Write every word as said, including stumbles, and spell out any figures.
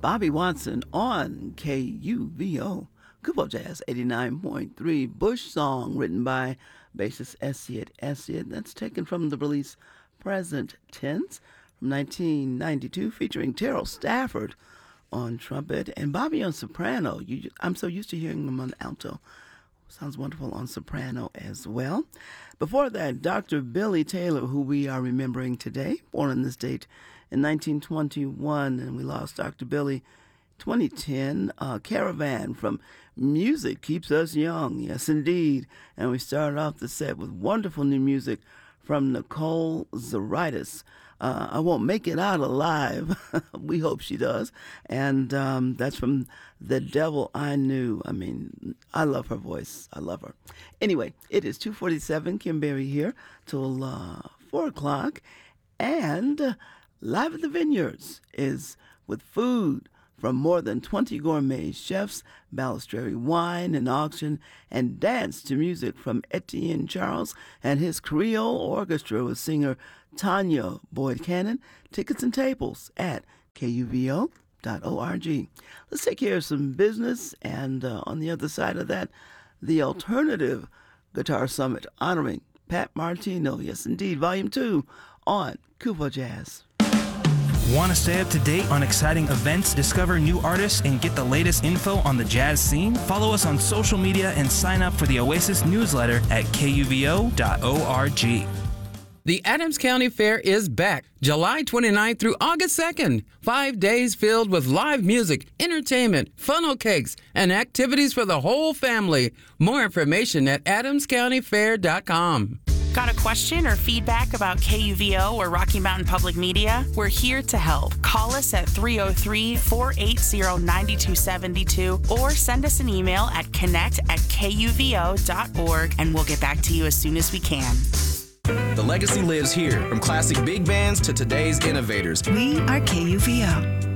Bobby Watson on K U V O. Kupo Jazz eighty-nine point three. Bush song written by bassist Essyt Essyt. That's taken from the release Present Tense from nineteen ninety-two, featuring Terrell Stafford on trumpet and Bobby on soprano. You, I'm so used to hearing him on alto. Sounds wonderful on soprano as well. Before that, Doctor Billy Taylor, who we are remembering today, born on this date in nineteen twenty-one, and we lost Doctor Billy twenty ten. Uh, Caravan from Music Keeps Us Young. Yes, indeed. And we started off the set with wonderful new music from Nicole Zaritis. Uh, I won't make it out alive. We hope she does. And um, that's from The Devil I Knew. I mean, I love her voice. I love her. Anyway, it is two forty-seven. Kim Berry here till uh, four o'clock. And uh, Live at the Vineyards is with food from more than twenty gourmet chefs, Balistrary wine and auction, and dance to music from Etienne Charles and his Creole Orchestra with singer Tanya Boyd Cannon. Tickets and tables at K U V O dot org. Let's take care of some business, and uh, on the other side of that, the Alternative Guitar Summit honoring Pat Martino. Yes, indeed, Volume two on Kupo Jazz. Want to stay up to date on exciting events, discover new artists, and get the latest info on the jazz scene? Follow us on social media and sign up for the Oasis newsletter at K U V O dot org. The Adams County Fair is back, July twenty-ninth through August second. Five days filled with live music, entertainment, funnel cakes, and activities for the whole family. More information at adams county fair dot com. Got a question or feedback about K U V O or Rocky Mountain Public Media? We're here to help. Call us at three oh three, four eight zero, nine two seven two or send us an email at connect at K U V O dot org, and we'll get back to you as soon as we can. The legacy lives here, from classic big bands to today's innovators. We are K U V O.